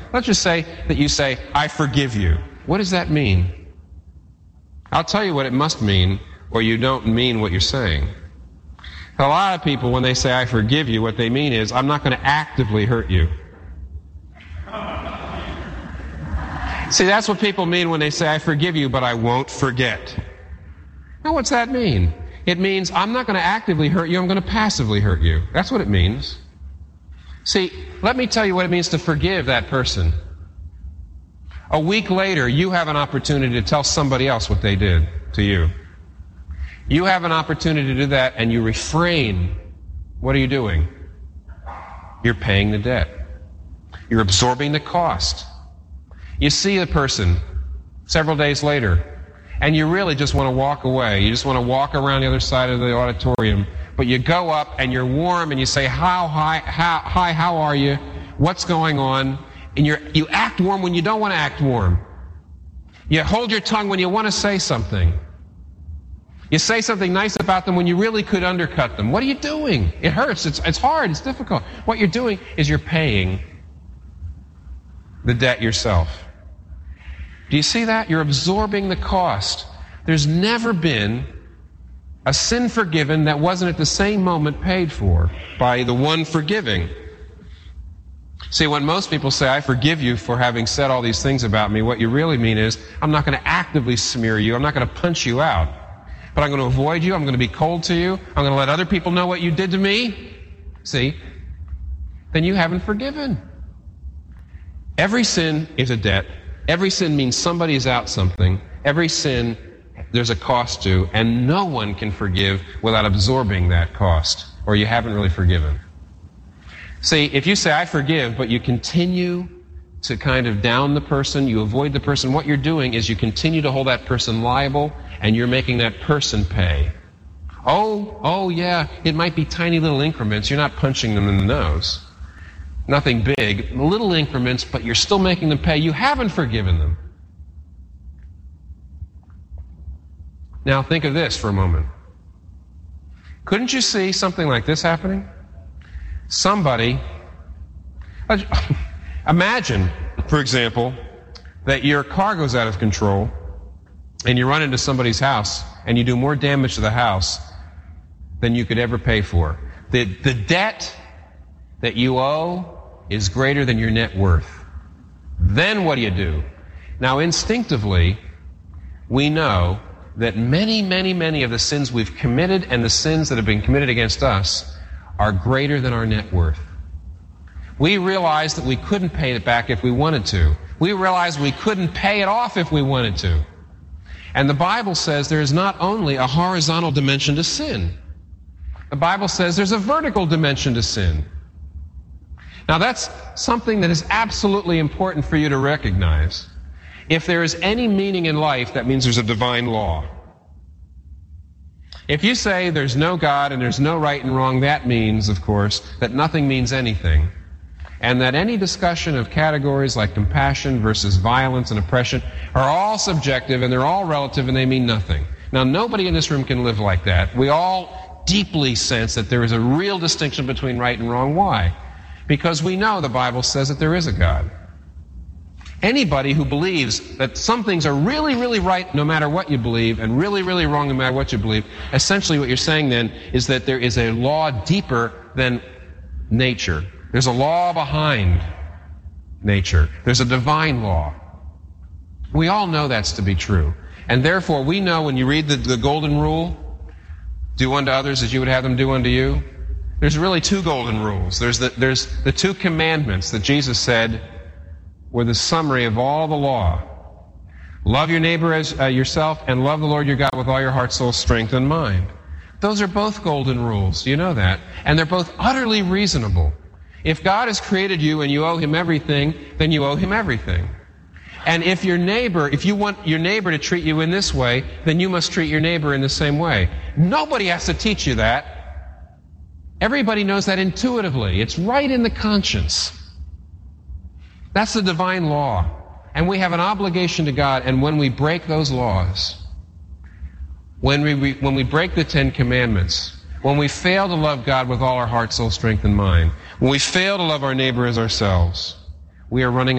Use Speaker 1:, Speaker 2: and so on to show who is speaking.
Speaker 1: Let's just say that you say, I forgive you. What does that mean? I'll tell you what it must mean, or you don't mean what you're saying. A lot of people, when they say, I forgive you, what they mean is, I'm not going to actively hurt you. See, that's what people mean when they say, I forgive you, but I won't forget. Now, what's that mean? It means, I'm not going to actively hurt you, I'm going to passively hurt you. That's what it means. See, let me tell you what it means to forgive that person. A week later, you have an opportunity to tell somebody else what they did to you. You have an opportunity to do that, and you refrain. What are you doing? You're paying the debt. You're absorbing the cost. You see the person several days later, and you really just want to walk away. You just want to walk around the other side of the auditorium. But you go up, and you're warm, and you say, Hi, how are you? What's going on? And you act warm when you don't want to act warm. You hold your tongue when you want to say something. You say something nice about them when you really could undercut them. What are you doing? It hurts. It's hard. It's difficult. What you're doing is you're paying the debt yourself. Do you see that? You're absorbing the cost. There's never been a sin forgiven that wasn't at the same moment paid for by the one forgiving. See, when most people say, I forgive you for having said all these things about me, what you really mean is, I'm not going to actively smear you. I'm not going to punch you out. But I'm going to avoid you. I'm going to be cold to you. I'm going to let other people know what you did to me. See? Then you haven't forgiven. Every sin is a debt. Every sin means somebody is out something. Every sin, there's a cost to, and no one can forgive without absorbing that cost, or you haven't really forgiven. See, if you say, I forgive, but you continue to kind of down the person, you avoid the person, what you're doing is you continue to hold that person liable, and you're making that person pay. Oh yeah, it might be tiny little increments. You're not punching them in the nose. Nothing big, little increments, but you're still making them pay. You haven't forgiven them. Now think of this for a moment. Couldn't you see something like this happening? Somebody, imagine, for example, that your car goes out of control and you run into somebody's house and you do more damage to the house than you could ever pay for. The debt that you owe is greater than your net worth. Then what do? Now, instinctively, we know that many of the sins we've committed and the sins that have been committed against us are greater than our net worth. We realize that we couldn't pay it back if we wanted to. We realize we couldn't pay it off if we wanted to. And the Bible says there is not only a horizontal dimension to sin. The Bible says there's a vertical dimension to sin. Now that's something that is absolutely important for you to recognize. If there is any meaning in life, that means there's a divine law. If you say there's no God and there's no right and wrong, that means, of course, that nothing means anything. And that any discussion of categories like compassion versus violence and oppression are all subjective and they're all relative and they mean nothing. Now, nobody in this room can live like that. We all deeply sense that there is a real distinction between right and wrong. Why? Because we know the Bible says that there is a God. Anybody who believes that some things are really, really right no matter what you believe and really, really wrong no matter what you believe, essentially what you're saying then is that there is a law deeper than nature. There's a law behind nature. There's a divine law. We all know that's to be true. And therefore we know when you read the golden rule, do unto others as you would have them do unto you, there's really two golden rules. There's the two commandments that Jesus said were the summary of all the law. Love your neighbor as yourself, and love the Lord your God with all your heart, soul, strength, and mind. Those are both golden rules. You know that. And they're both utterly reasonable. If God has created you and you owe Him everything, then you owe Him everything. And if you want your neighbor to treat you in this way, then you must treat your neighbor in the same way. Nobody has to teach you that. Everybody knows that intuitively. It's right in the conscience. That's the divine law. And we have an obligation to God, and when we break those laws, when we break the Ten Commandments, when we fail to love God with all our heart, soul, strength, and mind, when we fail to love our neighbor as ourselves, we are running